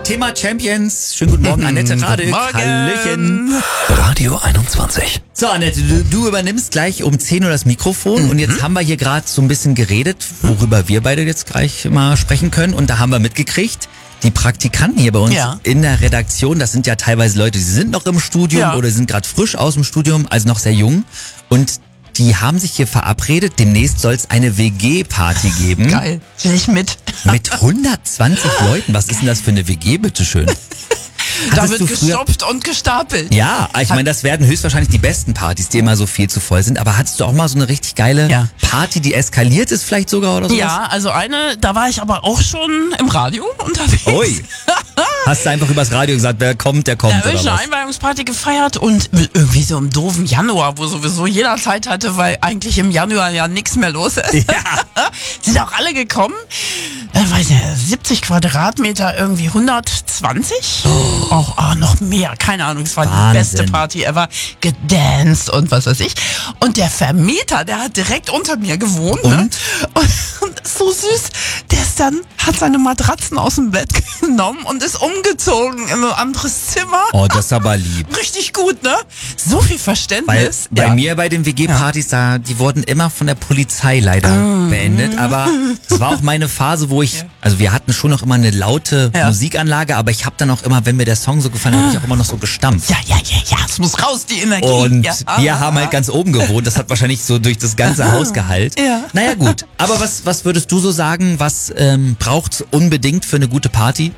Thema Champions. Schönen guten Morgen, Annette Radek. Hallöchen. Radio 21. So, Annette, du übernimmst gleich um 10 Uhr das Mikrofon und jetzt haben wir hier gerade so ein bisschen geredet, worüber wir beide jetzt gleich mal sprechen können. Und da haben wir mitgekriegt, die Praktikanten hier bei uns in der Redaktion, das sind ja teilweise Leute, die sind noch im Studium oder sind gerade frisch aus dem Studium, also noch sehr jung. Und die haben sich hier verabredet, demnächst soll es eine WG-Party geben. Geil, will ich mit. Mit 120 Leuten. Was ist denn das für eine WG, bitteschön? Da wird gestopft und gestapelt. Ja, ich meine, das werden höchstwahrscheinlich die besten Partys, die immer so viel zu voll sind. Aber hattest du auch mal so eine richtig geile Party, die eskaliert ist vielleicht sogar oder sowas? Ja, also da war ich aber auch schon im Radio unterwegs. Ui. Hast du einfach übers Radio gesagt, wer kommt, der kommt, Da habe ich oder eine was? Einweihungsparty gefeiert und irgendwie so im doofen Januar, wo sowieso jeder Zeit hatte, weil eigentlich im Januar ja nichts mehr los ist. Ja. Sind auch alle gekommen. Weiß nicht, 70 Quadratmeter, irgendwie 120? Auch noch mehr, keine Ahnung, es war die beste Party ever. Gedanced und was weiß ich. Und der Vermieter, der hat direkt unter mir gewohnt. Und? Ne? Und so süß, hat seine Matratzen aus dem Bett genommen und ist umgezogen in ein anderes Zimmer. Oh, das ist aber lieb. Richtig gut, ne? So viel Verständnis. Bei mir bei den WG-Partys, die wurden immer von der Polizei leider beendet. Aber es war auch meine Phase, wo also wir hatten schon noch immer eine laute Musikanlage, aber ich habe dann auch immer, wenn mir der Song so gefallen hat, habe ich auch immer noch so gestampft. Ja, es muss raus, die Energie. Und wir haben halt ganz oben gewohnt. Das hat wahrscheinlich so durch das ganze Haus gehalten. Ja. Naja, gut. Aber was würdest du so sagen, was braucht's unbedingt für eine gute Party?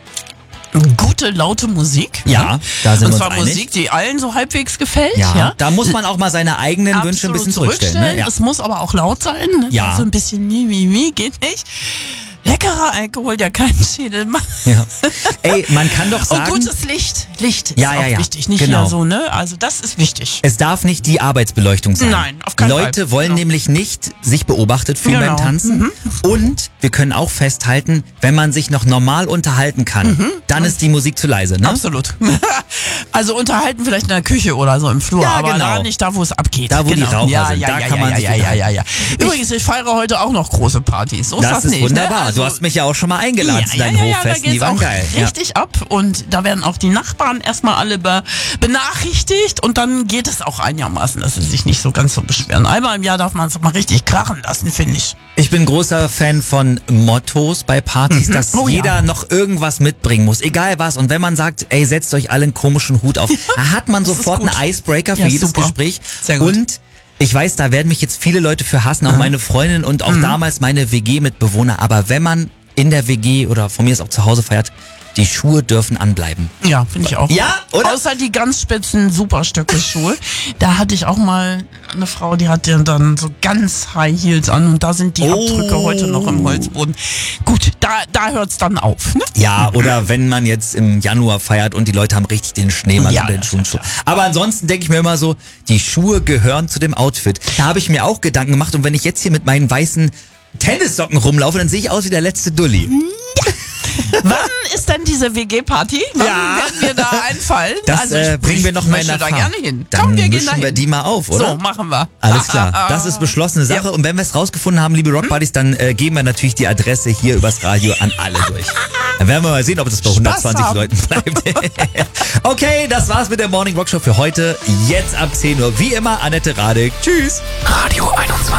Gute, laute Musik. Ja, da sind wir uns einig. Und zwar Musik, die allen so halbwegs gefällt. Ja, da muss man auch mal seine eigenen Wünsche ein bisschen zurückstellen. Ne? Ja. Es muss aber auch laut sein. Ne? Ja. So ein bisschen geht nicht. Leckerer Alkohol, der keinen Schädel macht. Ja. Ey, man kann doch sagen... Und gutes Licht. Licht ist ja, wichtig. Nicht genau. hier so, ne? Also das ist wichtig. Es darf nicht die Arbeitsbeleuchtung sein. Nein, auf keinen Fall. Leute wollen nämlich nicht sich beobachtet fühlen beim Tanzen. Und wir können auch festhalten, wenn man sich noch normal unterhalten kann, dann ist die Musik zu leise, ne? Absolut. Also unterhalten vielleicht in der Küche oder so im Flur, aber da nicht da, wo es abgeht. Da, wo die Raucher sind, da kann man sich ja. Übrigens, ich feiere heute auch noch große Partys. So ist das ist nicht, wunderbar. Ne? Also, du hast mich ja auch schon mal eingeladen zu deinen Hochfesten. Die waren geil. Richtig ab und da werden auch die Nachbarn erstmal alle benachrichtigt und dann geht es auch einigermaßen, dass sie sich nicht so ganz so beschweren. Einmal im Jahr darf man es mal richtig krachen lassen, finde ich. Ich bin großer Fan von Mottos bei Partys, dass jeder noch irgendwas mitbringen muss, egal was. Und wenn man sagt, ey, setzt euch alle einen komischen Hut auf, da hat man sofort einen Icebreaker für jedes Gespräch. Sehr gut. Und ich weiß, da werden mich jetzt viele Leute für hassen, auch meine Freundin und auch damals meine WG-Mitbewohner. Aber wenn man in der WG oder von mir ist auch zu Hause feiert, die Schuhe dürfen anbleiben. Ja, finde ich auch. Ja, oder? Außer die ganz spitzen Superstöcke-Schuhe. Da hatte ich auch mal eine Frau, die hatte dann so ganz High Heels an und da sind die Abdrücke heute noch im Holzboden. Gut, da hört's dann auf. Ne? Ja, oder wenn man jetzt im Januar feiert und die Leute haben richtig den Schneemann unter den Schuhen. Aber ansonsten denke ich mir immer so, die Schuhe gehören zu dem Outfit. Da habe ich mir auch Gedanken gemacht und wenn ich jetzt hier mit meinen weißen Tennissocken rumlaufe, dann sehe ich aus wie der letzte Dulli. Ja. Wann ist denn diese WG-Party? Wann werden wir da einfallen? Das bringen wir noch mal in da gerne hin. Dann Komm, wir gehen mischen dahin. wir die mal auf, oder? So, machen wir. Alles klar, das ist beschlossene Sache. Und wenn wir es rausgefunden haben, liebe Rockbuddies, dann geben wir natürlich die Adresse hier übers Radio an alle durch. Dann werden wir mal sehen, ob das bei 120 Leuten bleibt. Okay, das war's mit der Morning Rock Show für heute. Jetzt ab 10 Uhr, wie immer, Annette Radek. Tschüss. Radio 21.